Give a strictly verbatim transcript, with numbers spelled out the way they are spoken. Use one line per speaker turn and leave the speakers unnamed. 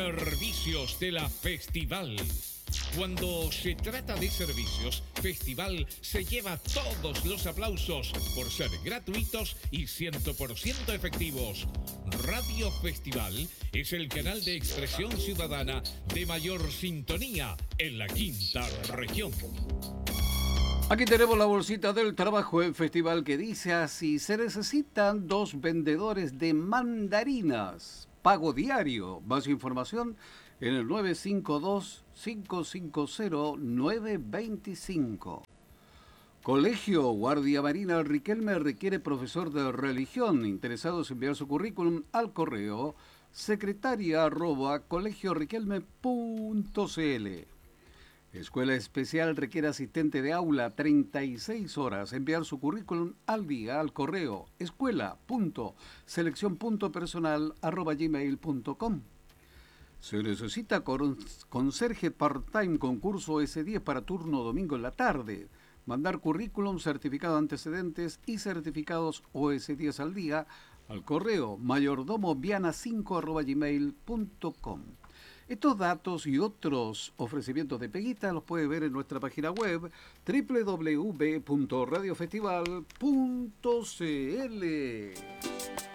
Servicios de la Festival. Cuando se trata de servicios, Festival se lleva todos los aplausos por ser gratuitos y cien por ciento efectivos. Radio Festival es el canal de expresión ciudadana de mayor sintonía en la quinta región.
Aquí tenemos la bolsita del trabajo en Festival que dice así: se necesitan dos vendedores de mandarinas. Pago diario. Más información en el nueve cinco dos, cinco cinco cero, nueve dos cinco. Colegio Guardia Marina Riquelme requiere profesor de religión. Interesados en enviar su currículum al correo secretaria arroba colegioriquelme punto cl. Escuela Especial requiere asistente de aula treinta y seis horas. Enviar su currículum al día al correo escuela.selección.personal arroba gmail punto com. Se necesita conserje part-time, concurso ese diez para turno domingo en la tarde. Mandar currículum, certificado de antecedentes y certificados O S diez al día al correo mayordomoviana cinco arroba gmail punto com. Estos datos y otros ofrecimientos de Peguita los puede ver en nuestra página web doble u doble u doble u punto radio festival punto c l.